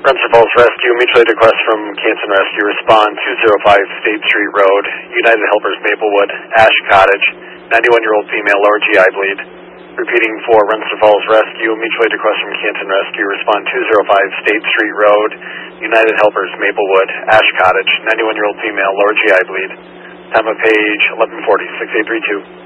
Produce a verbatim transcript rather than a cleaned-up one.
Rensselaer Falls Rescue, mutual aid request from Canton Rescue. Respond two oh five State Street Road, United Helpers Maplewood, Ash Cottage, ninety-one-year-old female, lower G I bleed. Repeating for Rensselaer Falls Rescue, mutual aid request from Canton Rescue. Respond two oh five State Street Road, United Helpers Maplewood, Ash Cottage, ninety-one-year-old female, lower G I bleed. Time of page eleven forty, six eight three two.